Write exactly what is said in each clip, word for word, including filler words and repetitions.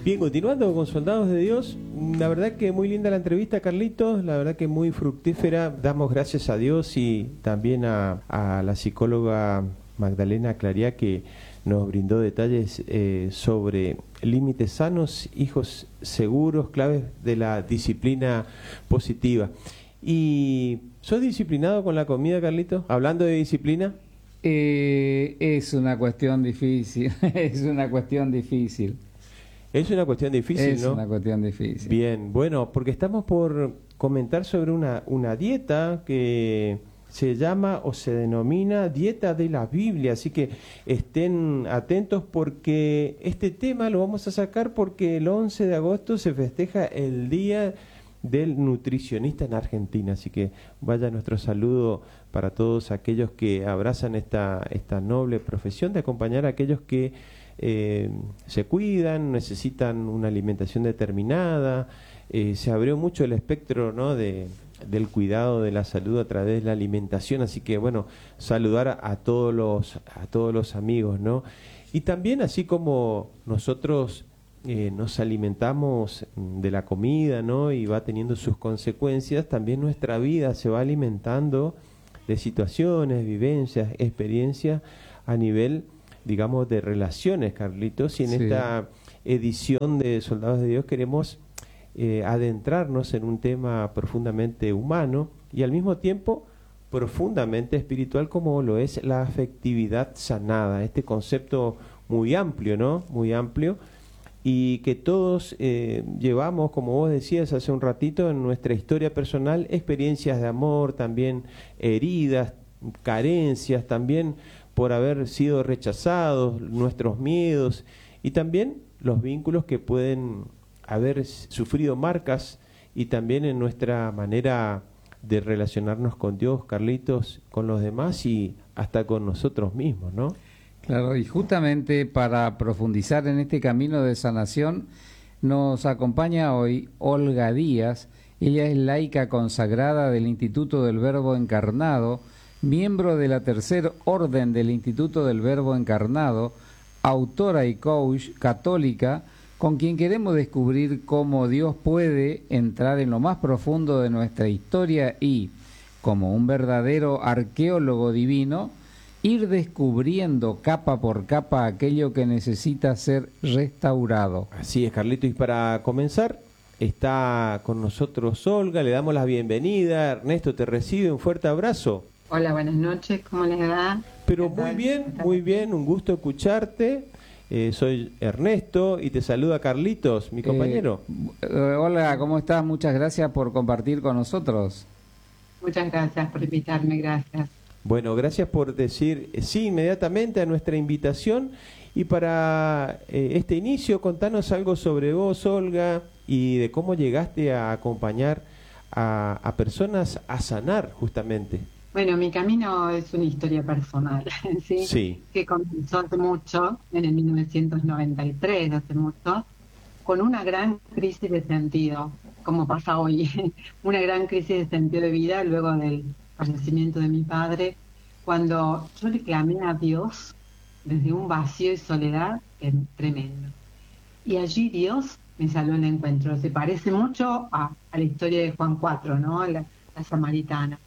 Bien, continuando con Soldados de Dios, la verdad que muy linda la entrevista, Carlitos, la verdad que muy fructífera. Damos gracias a Dios y también a, a la psicóloga Magdalena Clariá, que nos brindó detalles eh, sobre límites sanos, hijos seguros, claves de la disciplina positiva. ¿Y sos disciplinado con la comida, Carlitos? Hablando de disciplina. Eh, es una cuestión difícil, es una cuestión difícil. Es una cuestión difícil, es ¿no? Es una cuestión difícil. Bien, bueno, porque estamos por comentar sobre una, una dieta que se llama o se denomina dieta de la Biblia, así que estén atentos porque este tema lo vamos a sacar porque el once de agosto se festeja el Día del Nutricionista en Argentina, así que vaya nuestro saludo para todos aquellos que abrazan esta, esta noble profesión de acompañar a aquellos que eh, se cuidan, necesitan una alimentación determinada. Eh, se abrió mucho el espectro, ¿no?, de, del cuidado de la salud a través de la alimentación, así que bueno, saludar a, a todos los a todos los amigos, ¿no? Y también, así como nosotros eh, nos alimentamos de la comida, ¿no?, y va teniendo sus consecuencias, también nuestra vida se va alimentando de situaciones, vivencias, experiencias a nivel, digamos, de relaciones, Carlitos, y en sí. Esta edición de Soldados de Dios queremos eh, adentrarnos en un tema profundamente humano y al mismo tiempo profundamente espiritual, como lo es la afectividad sanada, este concepto muy amplio, ¿no? Muy amplio, y que todos eh, llevamos, como vos decías hace un ratito, en nuestra historia personal, experiencias de amor, también heridas, carencias, también por haber sido rechazados, nuestros miedos y también los vínculos que pueden haber sufrido marcas y también en nuestra manera de relacionarnos con Dios, Carlitos, con los demás y hasta con nosotros mismos, ¿no? Claro, y justamente para profundizar en este camino de sanación nos acompaña hoy Olga Díaz. Ella es laica consagrada del Instituto del Verbo Encarnado, miembro de la Tercer Orden del Instituto del Verbo Encarnado, autora y coach católica, con quien queremos descubrir cómo Dios puede entrar en lo más profundo de nuestra historia y, como un verdadero arqueólogo divino, ir descubriendo capa por capa aquello que necesita ser restaurado. Así es, Carlito, y para comenzar está con nosotros Olga, le damos la bienvenida. Ernesto te recibe, un fuerte abrazo. Hola, buenas noches, ¿cómo les va? Pero muy bien, muy bien, un gusto escucharte. Eh, soy Ernesto y te saluda Carlitos, mi compañero. Eh, Olga, ¿cómo estás? Muchas gracias por compartir con nosotros. Muchas gracias por invitarme, gracias. Bueno, gracias por decir sí inmediatamente a nuestra invitación. Y para eh, este inicio, contanos algo sobre vos, Olga, y de cómo llegaste a acompañar a, a personas a sanar justamente. Bueno, mi camino es una historia personal, ¿sí? Sí. Que comenzó hace mucho, en el mil novecientos noventa y tres, hace mucho, con una gran crisis de sentido, como pasa hoy, una gran crisis de sentido de vida luego del fallecimiento de mi padre, cuando yo le clamé a Dios desde un vacío y soledad tremendo. Y allí Dios me salió el encuentro. Se parece mucho a, a la historia de Juan cuatro, ¿no? La, la samaritana.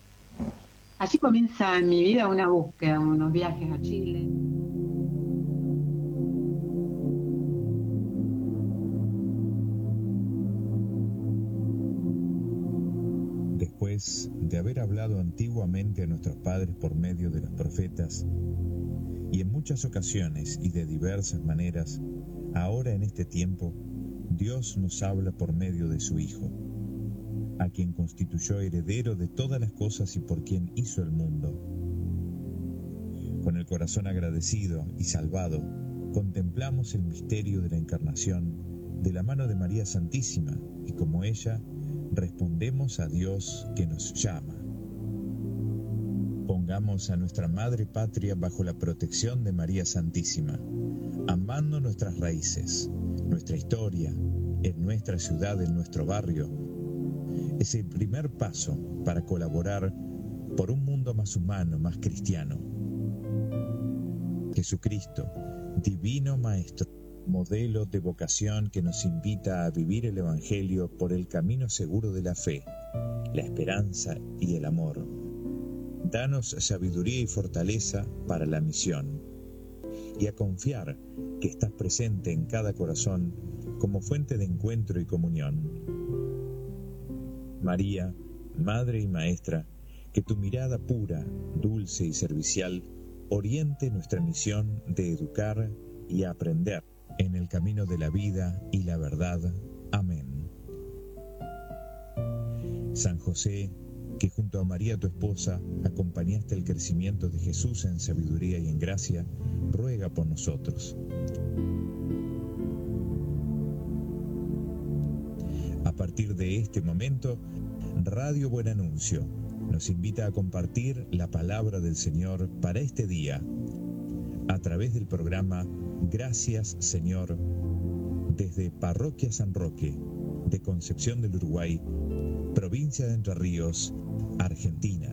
Allí comienza en mi vida una búsqueda, unos viajes a Chile. Después de haber hablado antiguamente a nuestros padres por medio de los profetas, y en muchas ocasiones y de diversas maneras, ahora en este tiempo, Dios nos habla por medio de su Hijo, a quien constituyó heredero de todas las cosas y por quien hizo el mundo. Con el corazón agradecido y salvado, contemplamos el misterio de la encarnación de la mano de María Santísima y como ella, respondemos a Dios que nos llama. Pongamos a nuestra Madre Patria bajo la protección de María Santísima, amando nuestras raíces, nuestra historia, en nuestra ciudad, en nuestro barrio. Es el primer paso para colaborar por un mundo más humano, más cristiano. Jesucristo, Divino Maestro, modelo de vocación que nos invita a vivir el Evangelio por el camino seguro de la fe, la esperanza y el amor. Danos sabiduría y fortaleza para la misión, y a confiar que estás presente en cada corazón como fuente de encuentro y comunión. María, Madre y Maestra, que tu mirada pura, dulce y servicial oriente nuestra misión de educar y aprender en el camino de la vida y la verdad. Amén. San José, que junto a María tu esposa acompañaste el crecimiento de Jesús en sabiduría y en gracia, ruega por nosotros. A partir de este momento, Radio Buen Anuncio nos invita a compartir la palabra del Señor para este día, a través del programa Gracias Señor, desde Parroquia San Roque, de Concepción del Uruguay, provincia de Entre Ríos, Argentina.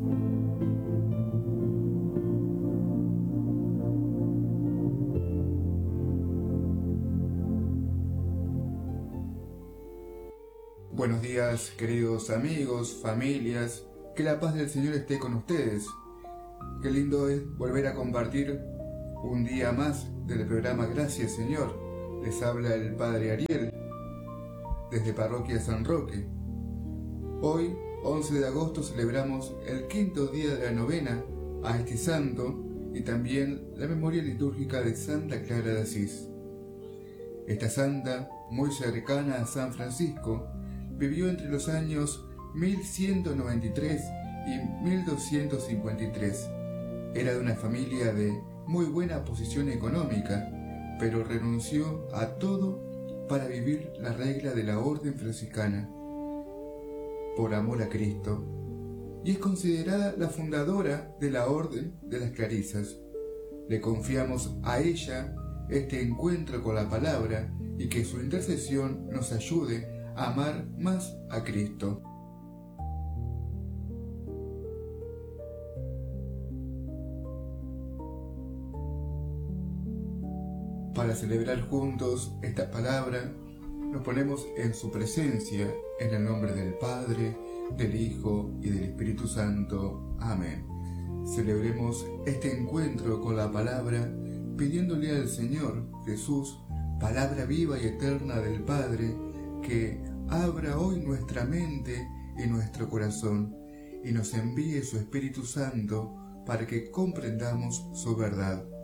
Buenos días, queridos amigos, familias, que la paz del Señor esté con ustedes. Qué lindo es volver a compartir un día más del programa Gracias Señor. Les habla el Padre Ariel, desde Parroquia San Roque. Hoy, once de agosto, celebramos el quinto día de la novena a este santo y también la memoria litúrgica de Santa Clara de Asís. Esta santa, muy cercana a San Francisco, vivió entre los años mil ciento noventa y tres y mil doscientos cincuenta y tres. Era de una familia de muy buena posición económica, pero renunció a todo para vivir la regla de la orden franciscana, por amor a Cristo, y es considerada la fundadora de la Orden de las Clarisas. Le confiamos a ella este encuentro con la palabra y que su intercesión nos ayude a amar más a Cristo. Para celebrar juntos esta palabra, nos ponemos en su presencia, en el nombre del Padre, del Hijo y del Espíritu Santo. Amén. Celebremos este encuentro con la palabra, pidiéndole al Señor Jesús, palabra viva y eterna del Padre, que abra hoy nuestra mente y nuestro corazón y nos envíe su Espíritu Santo para que comprendamos su verdad.